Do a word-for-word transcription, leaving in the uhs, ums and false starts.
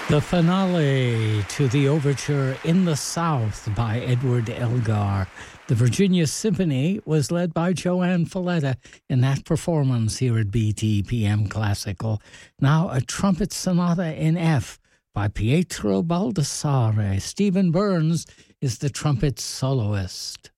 The finale to the overture In the South by Edward Elgar. The Virginia Symphony was led by Joanne Falletta in that performance here at B T P M Classical. Now a trumpet sonata in F by Pietro Baldassare. Stephen Burns is the trumpet soloist.